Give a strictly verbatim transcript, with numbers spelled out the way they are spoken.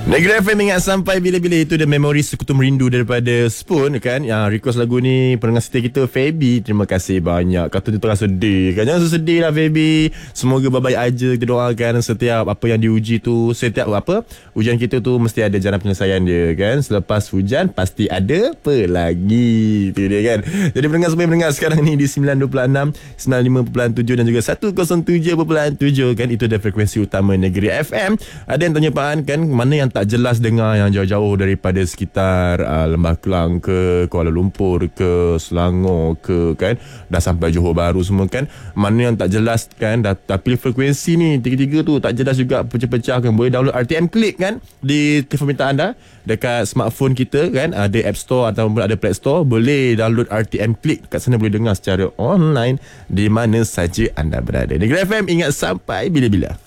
Negeri F M ingat sampai bila-bila. Itu the memori sekutu merindu daripada Spoon kan. Yang request lagu ni pendengar setia kita Fabi. Terima kasih banyak. Kata tu terasa sedih kan. Jangan sedih lah Fabi. Semoga baik-baik aja. Kita doakan setiap apa yang diuji tu, setiap apa ujian kita tu mesti ada jalan penyelesaian dia kan. Selepas hujan pasti ada apa lagi. Itu dia kan. Jadi pendengar semua yang mendengar sekarang ni di sembilan dua puluh enam, sembilan puluh lima perpuluhan tujuh dan juga seratus tujuh perpuluhan tujuh kan. Itu dah frekuensi utama Negeri F M. Ada yang tanya Paan kan, mana yang tak jelas dengar yang jauh-jauh daripada sekitar uh, Lembah Kelang ke Kuala Lumpur ke Selangor ke kan, dah sampai Johor Bahru semua kan, mana yang tak jelas kan. Dah, tapi frekuensi ni tiga-tiga tu tak jelas juga, pecah-pecah kan. Boleh download R T M Click kan di telefon pintar anda dekat smartphone kita kan, ada App Store ataupun ada Play Store. Boleh download R T M Click kat sana, boleh dengar secara online di mana saja anda berada. Negeri F M ingat sampai bila-bila.